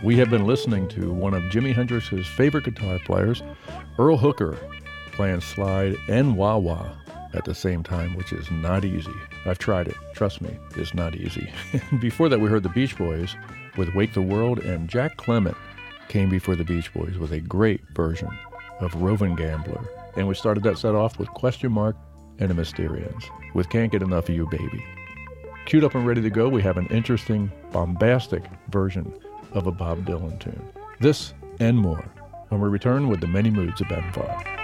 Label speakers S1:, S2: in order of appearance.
S1: We have been listening to one of Jimi Hendrix's favorite guitar players, Earl Hooker, playing slide and wah-wah at the same time, which is not easy. I've tried it. Trust me, it's not easy. Before that, we heard the Beach Boys with Wake the World, and Jack Clement came before the Beach Boys with a great version of Rovin' Gambler. And we started that set off with Question Mark and the Mysterians with Can't Get Enough of You, Baby. Queued up and ready to go, we have an interesting, bombastic version of a Bob Dylan tune. This and more when we return with the many moods of Ben Farr.